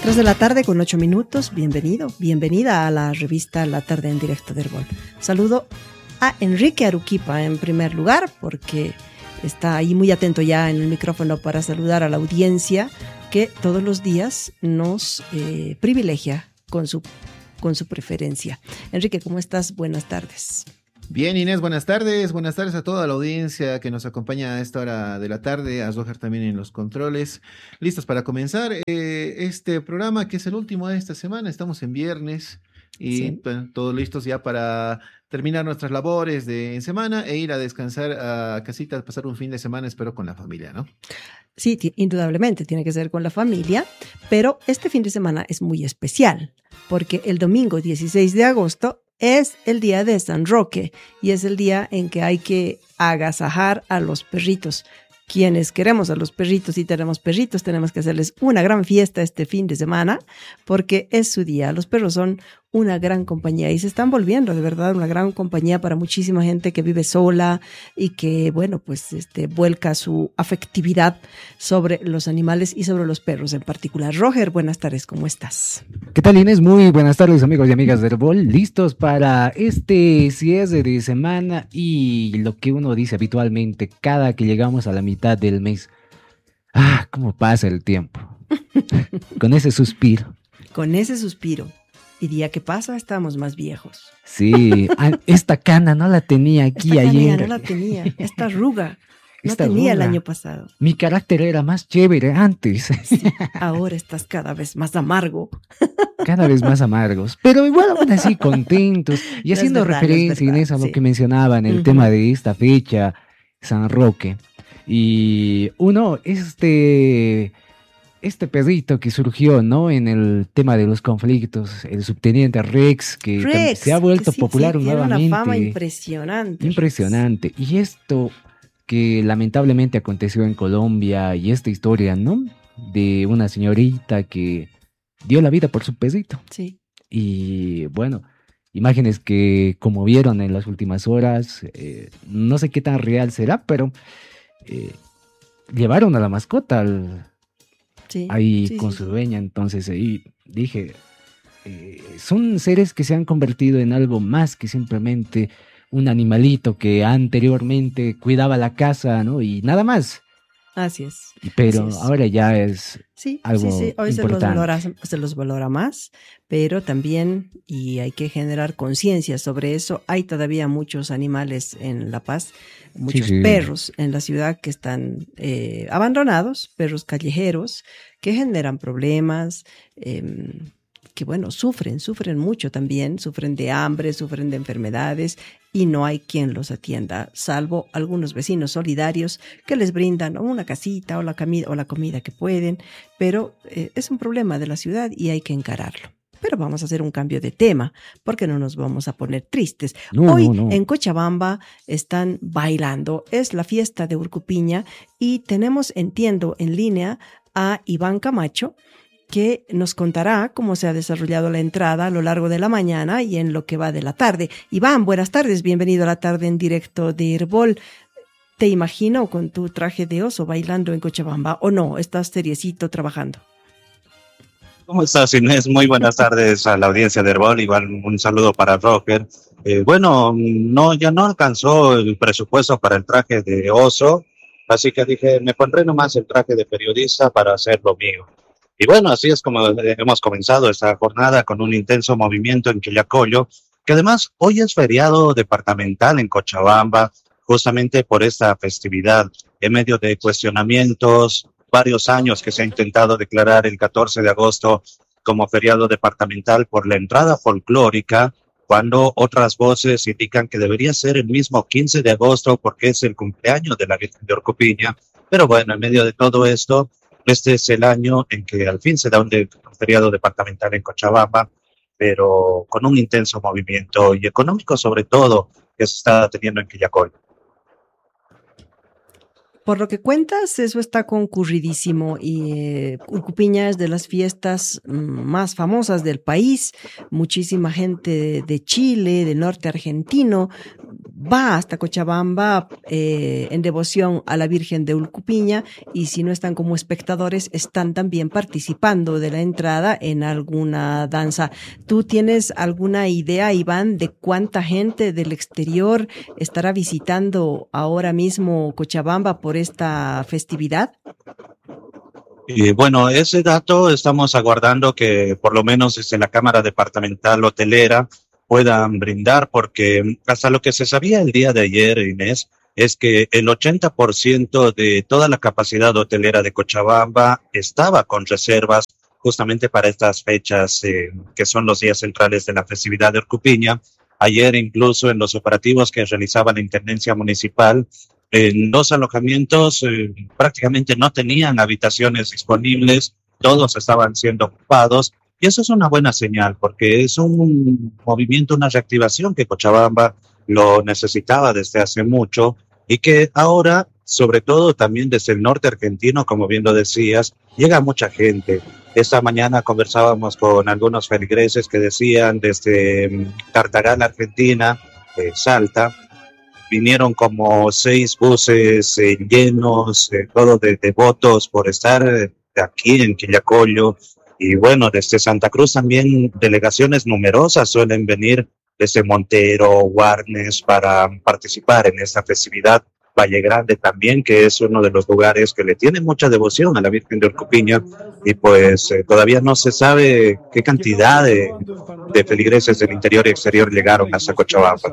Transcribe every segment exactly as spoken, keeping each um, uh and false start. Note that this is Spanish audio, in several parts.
Dos de la tarde con ocho minutos. Bienvenido, bienvenida a la revista La Tarde en Directo de Herbol. Saludo a Enrique Aruquipa en primer lugar, porque está ahí muy atento ya en el micrófono para saludar a la audiencia que todos los días nos eh, privilegia con su, con su preferencia. Enrique, ¿cómo estás? Buenas tardes. Bien, Inés, buenas tardes. Buenas tardes a toda la audiencia que nos acompaña a esta hora de la tarde, a Zohar también en los controles. Listos para comenzar eh, este programa que es el último de esta semana. Estamos en viernes y sí. Bueno, todos listos ya para terminar nuestras labores de en semana e ir a descansar a casita, pasar un fin de semana, espero con la familia, ¿no? Sí, t- indudablemente tiene que ser con la familia, pero este fin de semana es muy especial porque el domingo dieciséis de agosto es el día de San Roque y es el día en que hay que agasajar a los perritos. Quienes queremos a los perritos y tenemos perritos, tenemos que hacerles una gran fiesta este fin de semana porque es su día. Los perros son una gran compañía y se están volviendo de verdad una gran compañía para muchísima gente que vive sola y que, bueno, pues este, vuelca su afectividad sobre los animales y sobre los perros en particular. Roger, buenas tardes, ¿cómo estás? ¿Qué tal, Inés? Muy buenas tardes, amigos y amigas de Herbol. Listos para este cierre de semana y lo que uno dice habitualmente cada que llegamos a la mitad del mes. Ah, cómo pasa el tiempo. Con ese suspiro. Con ese suspiro. Y día que pasa, estamos más viejos. Sí, esta cana no la tenía aquí esta ayer. No la tenía, esta arruga no esta tenía arruga. El año pasado. Mi carácter era más chévere antes. Sí, ahora estás cada vez más amargo. Cada vez más amargos, pero igual aún así contentos. Y haciendo verdad, referencia, verdad, Inés, a lo sí. que mencionaban, el uh-huh. tema de esta fecha, San Roque. Y uno, este... Este perrito que surgió, ¿no? En el tema de los conflictos, el subteniente Rex, que Rex, se ha vuelto sí, popular sí, nuevamente. Tiene una fama impresionante. Impresionante. Y esto que lamentablemente aconteció en Colombia, y esta historia, ¿no? De una señorita que dio la vida por su perrito. Sí. Y bueno, imágenes que como vieron en las últimas horas, eh, no sé qué tan real será, pero eh, llevaron a la mascota al... Sí, ahí sí, con sí, su dueña, entonces ahí dije, eh, son seres que se han convertido en algo más que simplemente un animalito que anteriormente cuidaba la casa, ¿no? Y nada más. Así es. Pero así es. ahora ya es sí, algo sí, sí. Hoy importante. Se los, valora, se los valora más, pero también, y hay que generar conciencia sobre eso, hay todavía muchos animales en La Paz, muchos sí, sí. perros en la ciudad que están eh, abandonados, perros callejeros, que generan problemas, eh, que bueno, sufren, sufren mucho también, sufren de hambre, sufren de enfermedades y no hay quien los atienda, salvo algunos vecinos solidarios que les brindan una casita o la, comida, o la comida que pueden, pero eh, es un problema de la ciudad y hay que encararlo. Pero vamos a hacer un cambio de tema, porque no nos vamos a poner tristes. No, Hoy no, no. en Cochabamba están bailando, es la fiesta de Urcupiña y tenemos, entiendo, en línea a Iván Camacho, que nos contará cómo se ha desarrollado la entrada a lo largo de la mañana y en lo que va de la tarde. Iván, buenas tardes, bienvenido a la tarde en directo de Herbol. ¿Te imagino con tu traje de oso bailando en Cochabamba o no? ¿Estás seriecito trabajando? ¿Cómo estás, Inés? Muy buenas tardes a la audiencia de Herbol. Igual un saludo para Roger. Eh, bueno, no, ya no alcanzó el presupuesto para el traje de oso, así que dije, me pondré nomás el traje de periodista para hacer lo mío. Y bueno, así es como hemos comenzado esta jornada con un intenso movimiento en Quillacollo, que además hoy es feriado departamental en Cochabamba, justamente por esta festividad, en medio de cuestionamientos, varios años que se ha intentado declarar el catorce de agosto como feriado departamental por la entrada folclórica, cuando otras voces indican que debería ser el mismo quince de agosto porque es el cumpleaños de la Virgen de Urcupiña. Pero bueno, en medio de todo esto, este es el año en que al fin se da un, de, un feriado departamental en Cochabamba, pero con un intenso movimiento y económico sobre todo que se está teniendo en Quillacollo. Por lo que cuentas, eso está concurridísimo y eh, Urcupiña es de las fiestas más famosas del país. Muchísima gente de, de Chile, del norte argentino, va hasta Cochabamba eh, en devoción a la Virgen de Urcupiña, y si no están como espectadores, están también participando de la entrada en alguna danza. ¿Tú tienes alguna idea, Iván, de cuánta gente del exterior estará visitando ahora mismo Cochabamba por esta festividad? Y bueno, ese dato estamos aguardando que por lo menos desde la Cámara Departamental Hotelera puedan brindar, porque hasta lo que se sabía el día de ayer, Inés, es que el ochenta por ciento de toda la capacidad hotelera de Cochabamba estaba con reservas justamente para estas fechas eh, que son los días centrales de la festividad de Urcupiña. Ayer incluso en los operativos que realizaba la Intendencia Municipal, en los alojamientos eh, prácticamente no tenían habitaciones disponibles, todos estaban siendo ocupados. Y eso es una buena señal, porque es un movimiento, una reactivación que Cochabamba lo necesitaba desde hace mucho y que ahora, sobre todo también desde el norte argentino, como bien lo decías, llega mucha gente. Esta mañana conversábamos con algunos feligreses que decían desde Tartagal, Argentina, eh, Salta, vinieron como seis buses eh, llenos, eh, todo de devotos por estar eh, aquí en Quillacollo. Y bueno, desde Santa Cruz también delegaciones numerosas suelen venir desde Montero, Guarnes, para participar en esta festividad. Valle Grande también, que es uno de los lugares que le tiene mucha devoción a la Virgen de Urcupiña, y pues eh, todavía no se sabe qué cantidad de, de feligreses del interior y exterior llegaron hasta Cochabamba.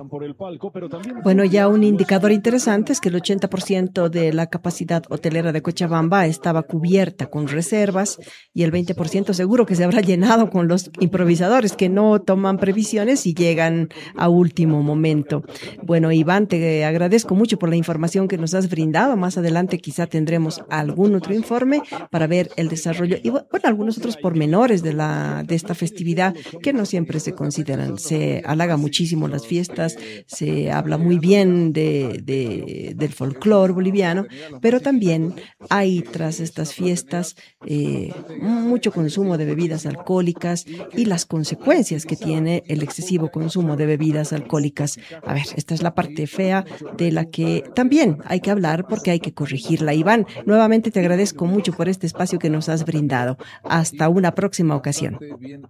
Bueno, ya un indicador interesante es que el ochenta por ciento de la capacidad hotelera de Cochabamba estaba cubierta con reservas, y el veinte por ciento seguro que se habrá llenado con los improvisadores que no toman previsiones y llegan a último momento. Bueno, Iván, te agradezco mucho por la información que nos has brindado. Más adelante quizá tendremos algún otro informe para ver el desarrollo y bueno, algunos otros pormenores de la de esta festividad que no siempre se consideran. Se halaga muchísimo las fiestas, se habla muy bien de, de del folclore boliviano, pero también hay tras estas fiestas eh, mucho consumo de bebidas alcohólicas y las consecuencias que tiene el excesivo consumo de bebidas alcohólicas. A ver, esta es la parte fea de la que también hay que hablar, porque hay que corregirla. Iván, nuevamente te agradezco mucho por este espacio que nos has brindado. Hasta una próxima ocasión.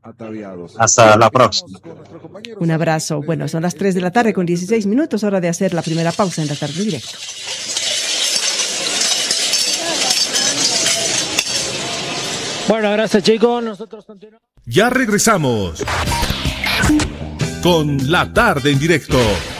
Hasta la próxima. Un abrazo. Bueno, son las tres de la tarde con dieciséis minutos, hora de hacer la primera pausa en la tarde en directo. Bueno, gracias, chicos. Nosotros continuamos. Ya regresamos con La Tarde en Directo